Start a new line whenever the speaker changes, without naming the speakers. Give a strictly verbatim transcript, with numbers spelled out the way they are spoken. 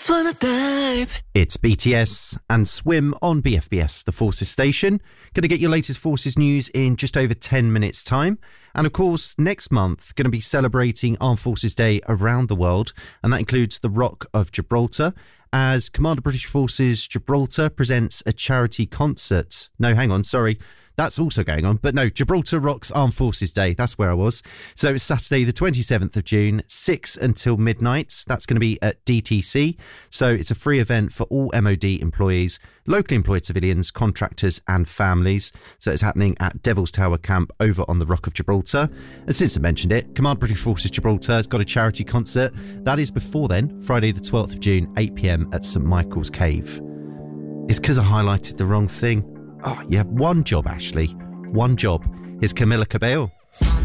just wanna dive.
It's B T S and Swim on B F B S, the Forces station. Going to get your latest Forces news in just over ten minutes' time. And of course, next month, going to be celebrating Armed Forces Day around the world. And that includes the Rock of Gibraltar, as Commander British Forces Gibraltar presents a charity concert. No, hang on, sorry. That's also going on. But no, Gibraltar Rocks Armed Forces Day. That's where I was. So it's Saturday, the twenty-seventh of June, six until midnight. That's going to be at D T C. So it's a free event for all M O D employees, locally employed civilians, contractors and families. So it's happening at Devil's Tower Camp over on the Rock of Gibraltar. And since I mentioned it, Command British Forces Gibraltar has got a charity concert. That is before then, Friday the twelfth of June, eight p.m. at St Michael's Cave. It's because I highlighted the wrong thing. Oh, you have one job, Ashley. One job. Here's Camila Cabello.